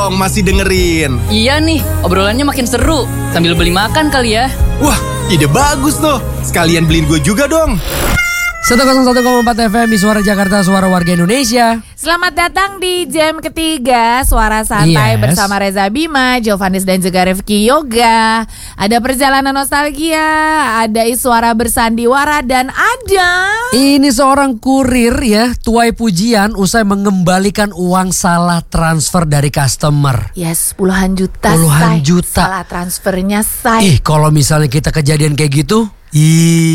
masih dengerin. Iya nih, obrolannya makin seru. Sambil beli makan kali ya. Wah, ide bagus tuh. Sekalian beliin gue juga dong. 101,4 FM di Suara Jakarta, Suara Warga Indonesia. Selamat datang di jam ketiga Suara Santai bersama Reza Bima, Jovanis dan juga Rifki Yoga. Ada perjalanan nostalgia, ada suara bersandiwara, dan ada... Ini seorang kurir ya, tuai pujian usai mengembalikan uang salah transfer dari customer. Yes, puluhan juta. Puluhan juta. Salah transfernya, say. Kalau misalnya kita kejadian kayak gitu,